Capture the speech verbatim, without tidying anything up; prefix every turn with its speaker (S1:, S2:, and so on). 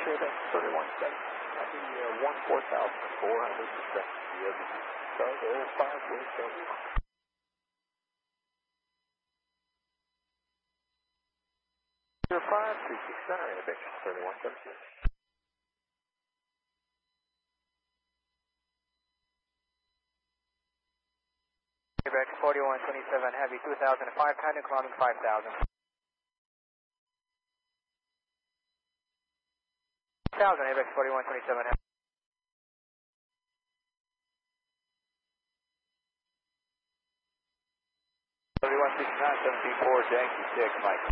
S1: Quebec thirty-one seven. Happy uh, one four thousand four hundred percent. So there's five four seven. five two six center inhibition thirty-one seventeen.
S2: Quebec forty-one twenty-seven, heavy two thousand five, kind of climbing five thousand. one thousand, Quebec forty-one twenty-seven, heavy.
S1: thirty-one sixty-nine, seventeen four, Yankee six, Mike.